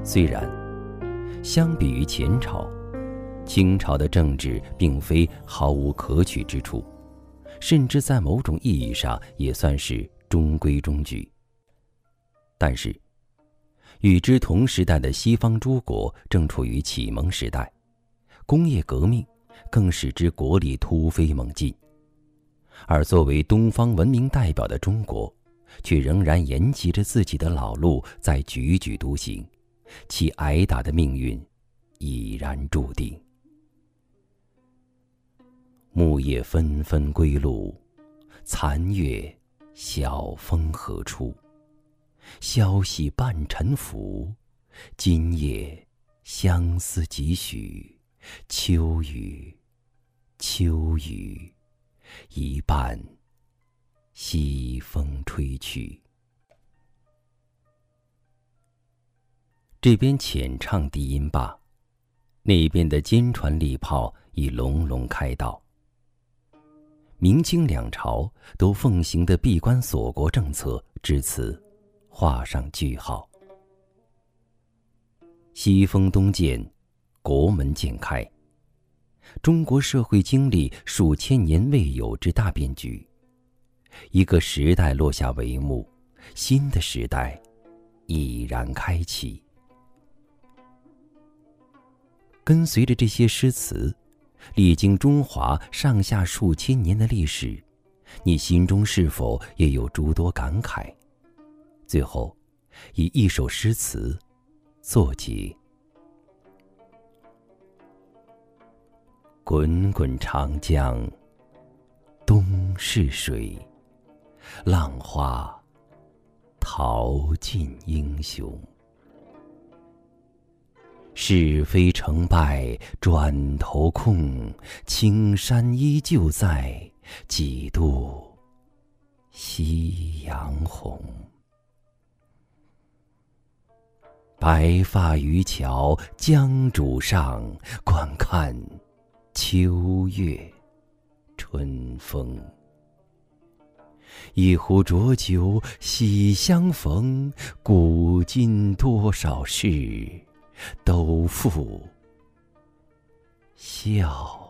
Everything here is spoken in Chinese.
虽然相比于前朝，清朝的政治并非毫无可取之处，甚至在某种意义上也算是中规中矩。但是，与之同时代的西方诸国正处于启蒙时代，工业革命更使之国力突飞猛进，而作为东方文明代表的中国，却仍然沿袭着自己的老路在踽踽独行，其挨打的命运已然注定。木叶纷纷归路，残月晓风何处？消息半沉浮，今夜相思几许？秋雨，秋雨，一半西风吹去。这边浅唱低音罢，那边的坚船利炮已隆隆开道。明清两朝都奉行的闭关锁国政策至此画上句号。西风东渐，国门渐开，中国社会经历数千年未有之大变局，一个时代落下帷幕，新的时代已然开启。跟随着这些诗词，历经中华上下数千年的历史，你心中是否也有诸多感慨？最后，以一首诗词作结。滚滚长江东逝水，浪花淘尽英雄。是非成败转头空，青山依旧在，几度夕阳红。白发渔樵江渚上，观看秋月春风。一壶浊酒喜相逢，古今多少事，都付笑